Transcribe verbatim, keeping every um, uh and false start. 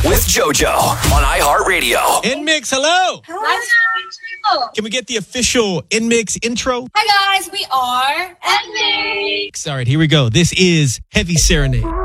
with JoJo on iHeartRadio. In-Mix, hello. Hello. Can we get the official In-Mix intro? Hi guys, we are N-Mix. All right, here we go. This is Heavy Serenade.